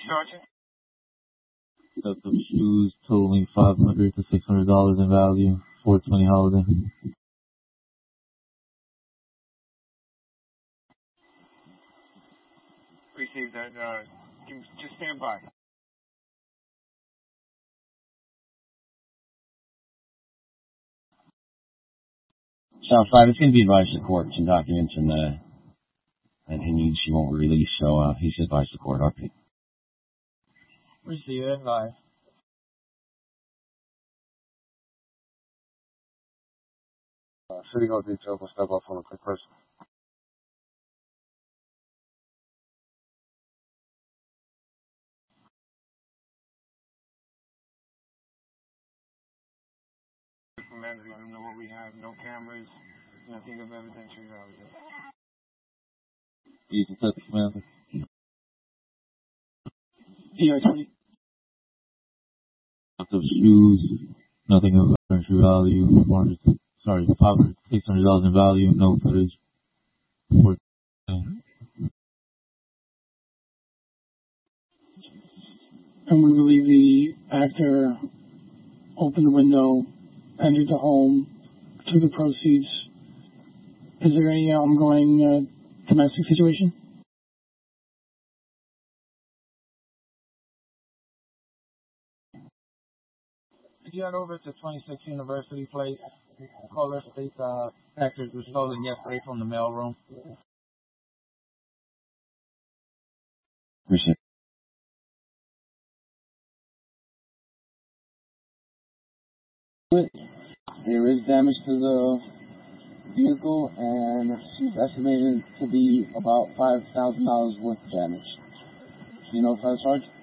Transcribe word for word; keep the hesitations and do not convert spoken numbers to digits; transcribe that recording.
Sergeant? Theft of shoes totaling five hundred to six hundred dollars in value. four twenty holiday. Received that. Uh, just stand by. South five, it's going to be advised to court. Some documents and uh, that he needs, he won't release, so uh, he's advised to court. R P. Receive it, live. Uh, City Hall detail will step up on a quick person. Commander, let him know what we have. No cameras. Nothing of evidence. You can set the commander. P R twenty. Theft of shoes. Nothing of evidentiary value. four hundred, sorry, five hundred, six hundred dollars in value. No footage. four And we believe the actor opened the window, entered the home, took the proceeds. Is there any ongoing uh, domestic situation? If you head over to twenty-six University Place, caller states uh, package was stolen yesterday from the mailroom. Appreciate it. There is damage to the vehicle, and it's estimated to be about five thousand dollars worth of damage. Do you know, Fire Sergeant?